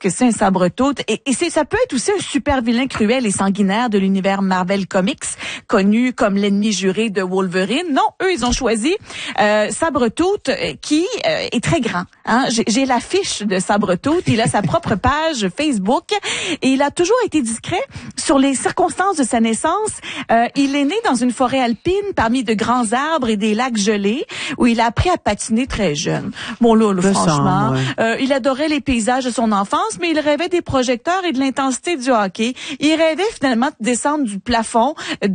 que c'est un sabre-tout. Et ça peut être aussi un super vilain cruel et sanguinaire de l'univers Marvel Comics, connu comme l'ennemi juré de Wolverine. Non, eux, ils ont choisi Sabre-Tout, qui est très grand. Hein? J'ai l'affiche de Sabre-Tout. Il a sa propre page Facebook et il a toujours été discret sur les circonstances de sa naissance. Il est né dans une forêt alpine parmi de grands arbres et des lacs gelés où il a appris à patiner très jeune. Bon là franchement, il adorait les paysages de son enfance, mais il rêvait des projecteurs et de l'intensité du hockey. Il rêvait finalement de descendre du plafond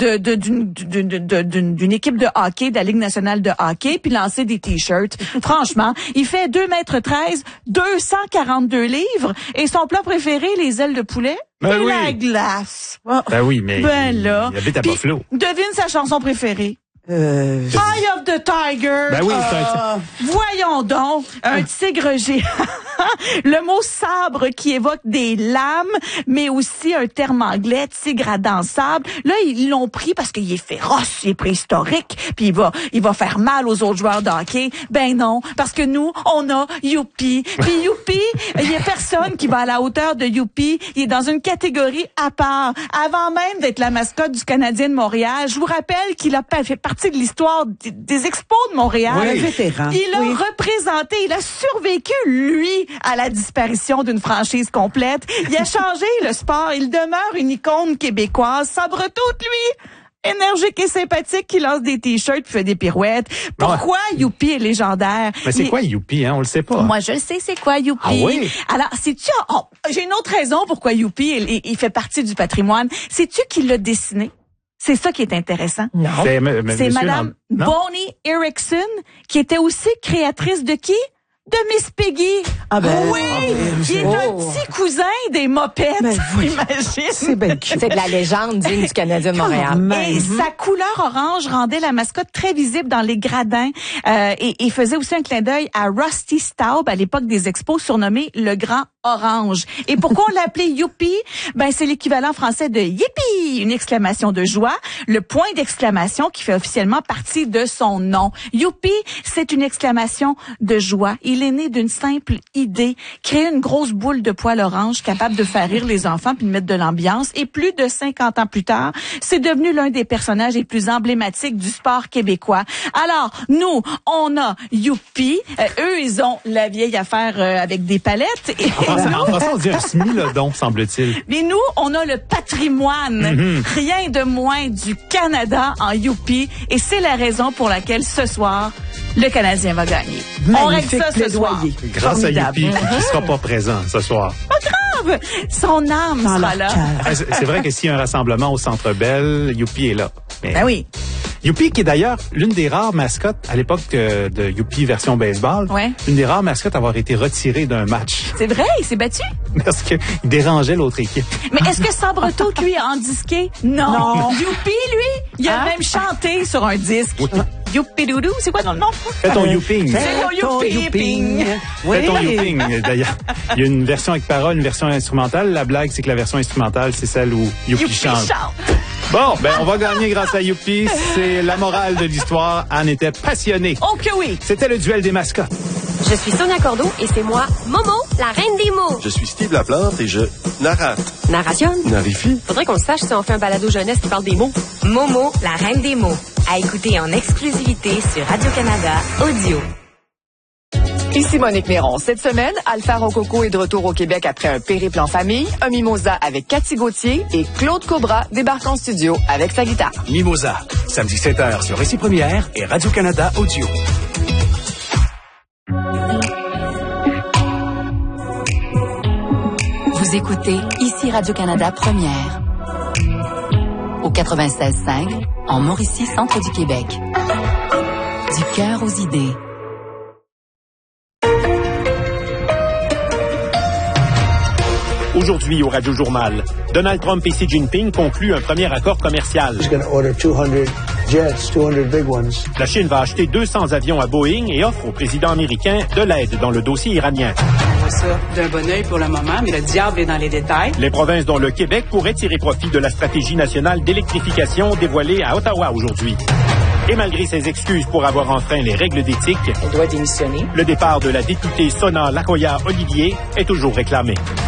d'une équipe de hockey de la Ligue nationale de hockey puis lancer des t-shirts. Franchement, il fait 2,13 m, 242 livres et son plat préféré, les ailes de poulet. Et la glace. Ben oui, mais il habite à Buffalo. Devine sa chanson préférée. Eye of the Tiger. Ben oui, voyons donc, un tigre géant. Le mot sabre qui évoque des lames, mais aussi un terme anglais, tigre à dents sable. Là, ils l'ont pris parce qu'il est féroce, il est préhistorique, puis il va faire mal aux autres joueurs de hockey. Ben non, parce que nous, on a Youpi. Puis Youpi, il y a personne qui va à la hauteur de Youpi. Il est dans une catégorie à part. Avant même d'être la mascotte du Canadien de Montréal, je vous rappelle qu'il a fait partie de l'histoire des Expos de Montréal. Oui, vétéran. Il a représenté, il a survécu, lui, à la disparition d'une franchise complète. Il a changé le sport. Il demeure une icône québécoise. Sabre-tout, lui! Énergique et sympathique, qui lance des t-shirts puis fait des pirouettes. Pourquoi Youpi est légendaire? Mais c'est quoi Youpi, hein? On le sait pas. Moi, je le sais, c'est quoi Youpi. Ah oui? Alors, sais-tu... j'ai une autre raison pourquoi Youpi, il fait partie du patrimoine. Sais-tu qui l'a dessiné? C'est ça qui est intéressant. Non. C'est Madame Bonnie Erickson, qui était aussi créatrice de qui? De Miss Piggy. Ah ben, oui, il est un petit cousin des mopettes. Imagine. C'est bien cute. C'est de la légende digne du Canadien de Montréal. Et sa couleur orange rendait la mascotte très visible dans les gradins et faisait aussi un clin d'œil à Rusty Staub à l'époque des Expos, surnommé le Grand Orange. Et pourquoi on l'appelait Youpi? Ben, c'est l'équivalent français de Yippee, une exclamation de joie, le point d'exclamation qui fait officiellement partie de son nom. Youpi, c'est une exclamation de joie. Il est né d'une simple idée, créer une grosse boule de poil orange capable de faire rire les enfants puis de mettre de l'ambiance. Et plus de 50 ans plus tard, c'est devenu l'un des personnages les plus emblématiques du sport québécois. Alors, nous, on a Youpi. Eux, ils ont la vieille affaire avec des palettes. Et en français, on dit un smilodon, semble-t-il. Mais nous, on a le patrimoine. Rien de moins du Canada en Youpi. Et c'est la raison pour laquelle ce soir, le Canadien va gagner. On règle ça ce soir. Grâce à Youpi, qui sera pas présent ce soir. Pas grave! Son âme sera là. C'est vrai que s'il y a un rassemblement au Centre Bell, Youpi est là. Mais ben oui. Youpi, qui est d'ailleurs l'une des rares mascottes à l'époque de Youpi version baseball, une des rares mascottes à avoir été retirée d'un match. C'est vrai, il s'est battu? Parce qu'il dérangeait l'autre équipe. Mais est-ce que Sabre-tout, lui, a endisqué? Non. Youpi, lui, il a même chanté sur un disque. Oui. Youpi-doudou, c'est quoi dans le nom? Fais ton youping. C'est ton youping. Fais ton youping. D'ailleurs, il y a une version avec parole, une version instrumentale. La blague, c'est que la version instrumentale, c'est celle où Youpi chante. Bon, ben on va gagner grâce à Youpi. C'est la morale de l'histoire. Anne était passionnée. Oh que oui! C'était le duel des mascottes. Je suis Sonia Cordeau et c'est moi, Momo, la reine des mots. Je suis Steve Laplante et je narrate. Narration? Narifie. Faudrait qu'on le sache si on fait un balado jeunesse qui parle des mots. Momo, la reine des mots. À écouter en exclusivité sur Radio-Canada Audio. Ici Monique Néron. Cette semaine, Alpha Rococo est de retour au Québec après un périple en famille, un mimosa avec Cathy Gauthier et Claude Cobra débarque en studio avec sa guitare. Mimosa, samedi 7h sur Récit Première et Radio-Canada Audio. Vous écoutez ici Radio-Canada Première au 96.5 en Mauricie, centre du Québec. Du cœur aux idées. Aujourd'hui au Radio Journal, Donald Trump et Xi Jinping concluent un premier accord commercial. La Chine va acheter 200 avions à Boeing et offre au président américain de l'aide dans le dossier iranien. On voit ça d'un bon œil pour le moment, mais le diable est dans les détails. Les provinces dont le Québec pourrait tirer profit de la stratégie nationale d'électrification dévoilée à Ottawa aujourd'hui. Et malgré ses excuses pour avoir enfreint les règles d'éthique, elle doit démissionner. Le départ de la députée Sona Lakoya Olivier est toujours réclamé.